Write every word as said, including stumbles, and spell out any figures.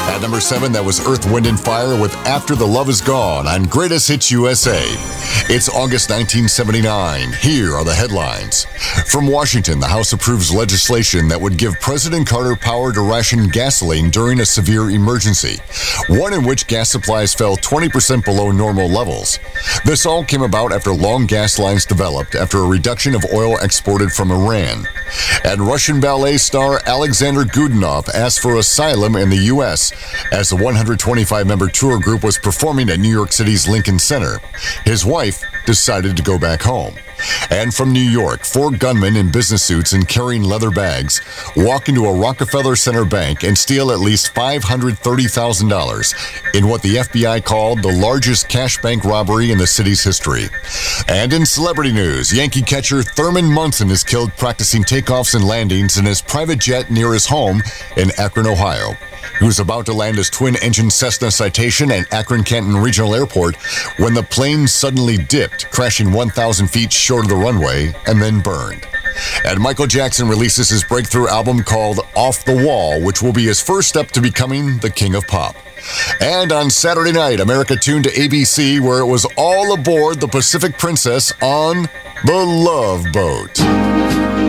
At number seven, that was Earth, Wind and Fire with After the Love Is Gone on Greatest Hits U S A. It's August nineteen seventy-nine. Here are the headlines. From Washington, the House approves legislation that would give President Carter power to ration gasoline during a severe emergency, one in which gas supplies fell twenty percent below normal levels. This all came about after long gas lines developed after a reduction of oil exported from Iran. And Russian ballet star Alexander Godunov asked for asylum in the U S as the one hundred twenty-five member tour group was performing at New York City's Lincoln Center. His wife decided to go back home. And from New York, four gunmen in business suits and carrying leather bags walk into a Rockefeller Center bank and steal at least five hundred thirty thousand dollars in what the F B I called the largest cash bank robbery in the city's history. And in celebrity news, Yankee catcher Thurman Munson is killed practicing takeoffs and landings in his private jet near his home in Akron, Ohio. He was about to land his twin-engine Cessna Citation at Akron-Canton Regional Airport when the plane suddenly dipped, crashing one thousand feet short of the runway and then burned. And Michael Jackson releases his breakthrough album called Off the Wall, which will be his first step to becoming the king of pop. And on Saturday night, America tuned to A B C, where it was all aboard the Pacific Princess on the Love Boat.